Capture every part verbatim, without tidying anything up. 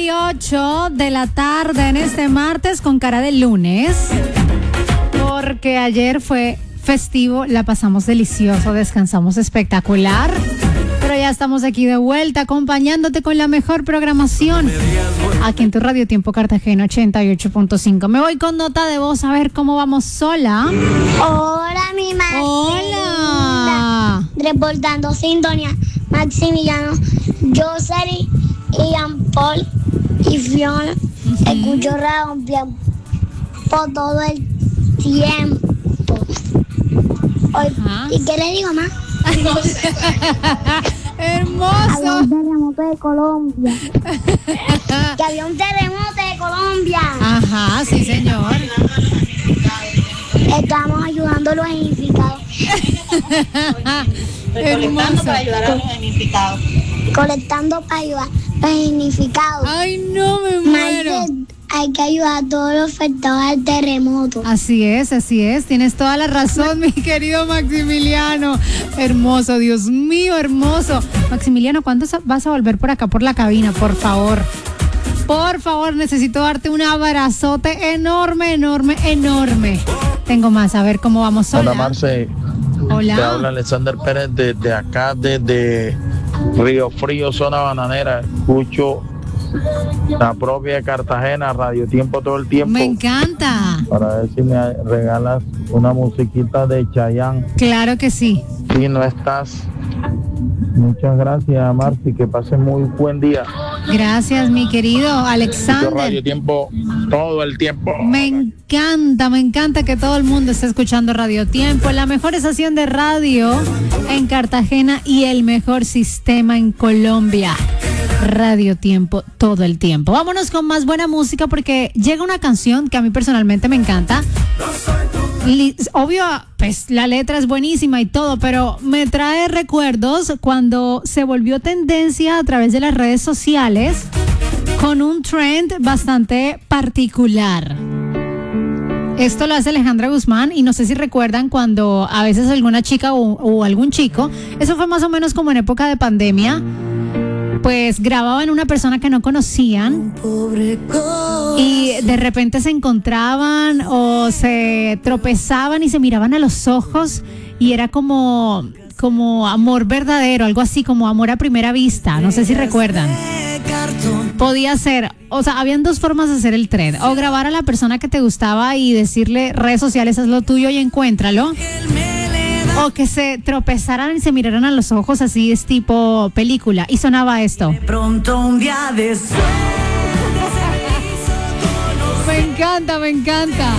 y ocho de la tarde en este martes con cara de lunes, porque ayer fue festivo, la pasamos delicioso, descansamos espectacular, pero ya estamos aquí de vuelta acompañándote con la mejor programación aquí en tu Radio Tiempo Cartagena ochenta y ocho punto cinco. Me voy con nota de voz a ver cómo vamos sola. Hola, mi madre. Hola. Reportando sintonía, Maximiliano, Josely, Ian Paul y Fiona. Uh-huh. Escucho Radio Tiempo por todo el tiempo. Hoy, uh-huh. ¿Y qué le digo, mamá? Hermoso. Había un terremoto de Colombia. Que había un terremoto de Colombia. Ajá, sí, señor. Estamos ayudando a los damnificados. Recolectando para ayudar a los damnificados. Colectando para ayudar a los damnificados. Ay, no me muero. Hay que ayudar a todos los afectados al terremoto. Así es, así es. Tienes toda la razón, mi querido Maximiliano. Hermoso, Dios mío, hermoso. Maximiliano, ¿cuándo vas a volver por acá, por la cabina? Por favor. Por favor, necesito darte un abrazote enorme, enorme, enorme. Tengo más, a ver cómo vamos. Hola, Hola Marce. Hola. Te habla Alexander Pérez desde acá, desde Río Frío, zona bananera. Escucho la propia Cartagena, Radio Tiempo todo el tiempo. Me encanta. Para ver si me regalas una musiquita de Chayanne. Claro que sí. Si no estás. Muchas gracias, Marci, que pases muy buen día. Gracias, mi querido Alexander. Radio Tiempo todo el tiempo. Me encanta, me encanta que todo el mundo esté escuchando Radio Tiempo, la mejor estación de radio en Cartagena y el mejor sistema en Colombia. Radio Tiempo todo el tiempo. Vámonos con más buena música porque llega una canción que a mí personalmente me encanta. Y, obvio, pues la letra es buenísima y todo, pero me trae recuerdos cuando se volvió tendencia a través de las redes sociales con un trend bastante particular. Esto lo hace Alejandra Guzmán y no sé si recuerdan cuando a veces alguna chica o, o algún chico, eso fue más o menos como en época de pandemia, pues grababan una persona que no conocían y de repente se encontraban o se tropezaban y se miraban a los ojos y era como, como amor verdadero, algo así como amor a primera vista, no sé si recuerdan. Podía ser, o sea, habían dos formas de hacer el thread, o grabar a la persona que te gustaba y decirle redes sociales, haz lo tuyo y encuéntralo. O que se tropezaran y se miraran a los ojos, así es tipo película. Y sonaba esto. Pronto un día de suerte. Me encanta, me encanta.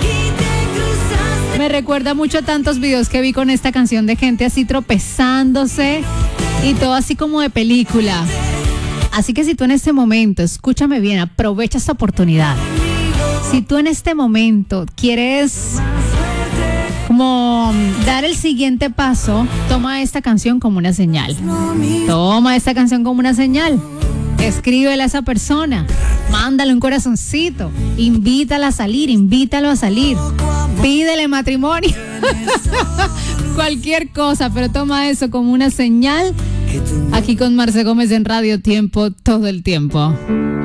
Me recuerda mucho a tantos videos que vi con esta canción de gente así tropezándose y todo así como de película. Así que si tú en este momento, escúchame bien, aprovecha esta oportunidad. Si tú en este momento quieres como dar el siguiente paso, toma esta canción como una señal. Toma esta canción como una señal. Escríbele a esa persona, mándale un corazoncito, invítala a salir, invítalo a salir, pídele matrimonio, cualquier cosa, pero toma eso como una señal. Aquí con Marce Gómez en Radio Tiempo todo el tiempo.